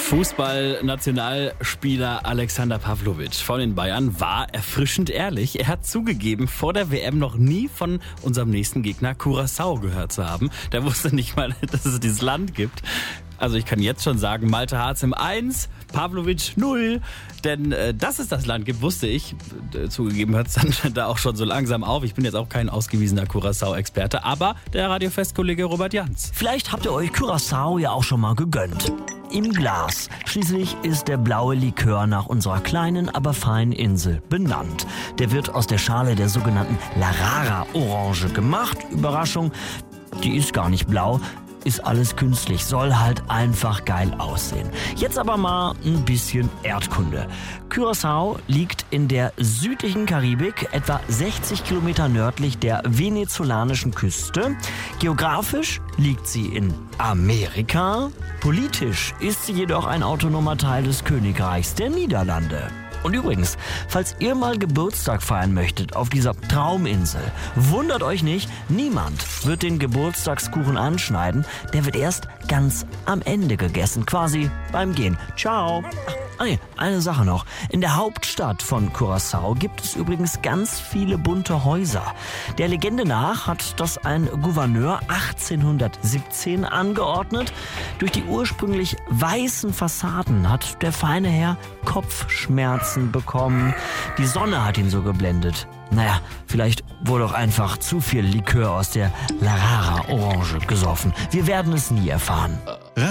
Fußballnationalspieler Alexander Pavlovic von den Bayern war erfrischend ehrlich. Er hat zugegeben, vor der WM noch nie von unserem nächsten Gegner Curaçao gehört zu haben. Der wusste nicht mal, dass es dieses Land gibt. Also ich kann jetzt schon sagen, Malte Harzim 1, Pavlovic 0. Denn dass es das Land gibt, wusste ich. Zugegeben hört es dann da auch schon so langsam auf. Ich bin jetzt auch kein ausgewiesener Curaçao-Experte, aber der Radiofestkollege Robert Jans. Vielleicht habt ihr euch Curaçao ja auch schon mal gegönnt. Im Glas. Schließlich ist der blaue Likör nach unserer kleinen, aber feinen Insel benannt. Der wird aus der Schale der sogenannten Larara-Orange gemacht. Überraschung, die ist gar nicht blau. Ist alles künstlich, soll halt einfach geil aussehen. Jetzt aber mal ein bisschen Erdkunde. Curaçao liegt in der südlichen Karibik, etwa 60 Kilometer nördlich der venezolanischen Küste. Geografisch liegt sie in Amerika. Politisch ist sie jedoch ein autonomer Teil des Königreichs der Niederlande. Und übrigens, falls ihr mal Geburtstag feiern möchtet auf dieser Trauminsel, wundert euch nicht, niemand wird den Geburtstagskuchen anschneiden. Der wird erst ganz am Ende gegessen, quasi beim Gehen. Ciao. Eine Sache noch. In der Hauptstadt von Curaçao gibt es übrigens ganz viele bunte Häuser. Der Legende nach hat das ein Gouverneur 1817 angeordnet. Durch die ursprünglich weißen Fassaden hat der feine Herr Kopfschmerzen bekommen. Die Sonne hat ihn so geblendet. Naja, vielleicht wurde auch einfach zu viel Likör aus der Larara-Orange gesoffen. Wir werden es nie erfahren.